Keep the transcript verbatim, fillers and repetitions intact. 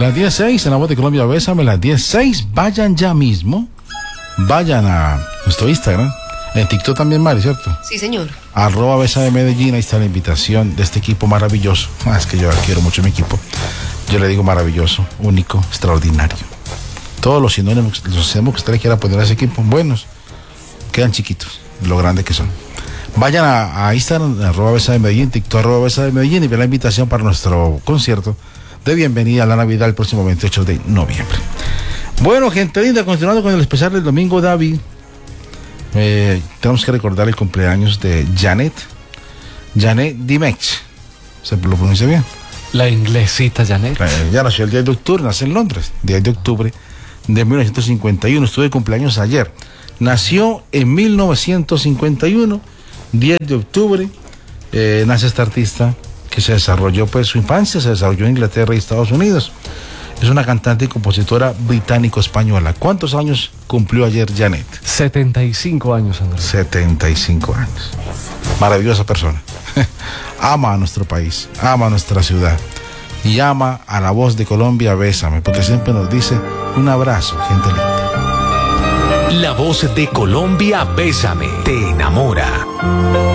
las diez seis en la voz de Colombia, bésame, las diez seis. Vayan ya mismo, vayan a nuestro Instagram, en TikTok también, Mari, ¿cierto? Sí, señor. Arroba Besa de Medellín, ahí está la invitación de este equipo maravilloso. Ah, es que yo quiero mucho a mi equipo. Yo le digo maravilloso, único, extraordinario. Todos los sinónimos, los sinónimos que usted le quiera poner a ese equipo, buenos, quedan chiquitos, lo grande que son. Vayan a, a Instagram, arroba Besa de Medellín, TikTok, arroba Besa de Medellín, y vean la invitación para nuestro concierto de bienvenida a la Navidad el próximo veintiocho de noviembre. Bueno, gente linda, continuando con el especial del domingo, David, eh, tenemos que recordar el cumpleaños de Janet, Janet Dimech, ¿se lo pronuncia bien? La inglesita Janet. Eh, ya nació el diez de octubre, nace en Londres, diez de octubre de mil novecientos cincuenta y uno, estuvo de cumpleaños ayer. Nació en mil novecientos cincuenta y uno, diez de octubre, eh, nace esta artista que se desarrolló, pues su infancia se desarrolló en Inglaterra y Estados Unidos. Es una cantante y compositora británico-española. ¿Cuántos años cumplió ayer Janet? setenta y cinco años, Andrés. setenta y cinco años. Maravillosa persona. Ama a nuestro país, ama a nuestra ciudad y ama a la voz de Colombia, bésame, porque siempre nos dice un abrazo, gente linda. La voz de Colombia, bésame, te enamora.